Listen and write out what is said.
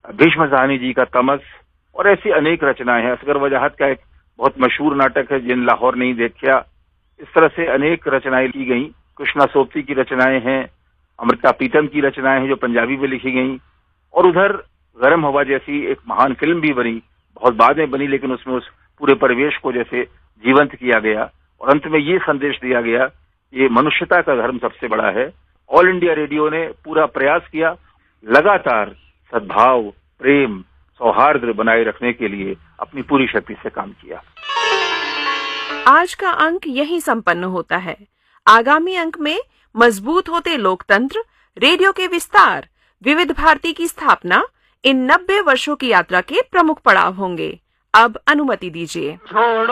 भीष्म साहनी जी का तमस और ऐसी अनेक रचनाएं हैं। असगर वजाहत का एक बहुत मशहूर नाटक है जिन लाहौर नहीं देखा। इस तरह से अनेक रचनाएं की गई। कृष्णा सोबती की रचनाएं हैं, अमृता प्रीतम की रचनाएं हैं जो पंजाबी में लिखी गई, और उधर गर्म हवा जैसी एक महान फिल्म भी बनी, बहुत बाद में बनी, लेकिन उसमें उस पूरे परिवेश को जैसे जीवंत किया गया और अंत में ये संदेश दिया गया, ये मनुष्यता का धर्म सबसे बड़ा है। ऑल इंडिया रेडियो ने पूरा प्रयास किया, लगातार सद्भाव, प्रेम, सौहार्द बनाए रखने के लिए अपनी पूरी शक्ति से काम किया। आज का अंक यहीं संपन्न होता है। आगामी अंक में मजबूत होते लोकतंत्र, रेडियो के विस्तार, विविध भारती की स्थापना, इन 90 वर्षों की यात्रा के प्रमुख पड़ाव होंगे। अब अनुमति दीजिए।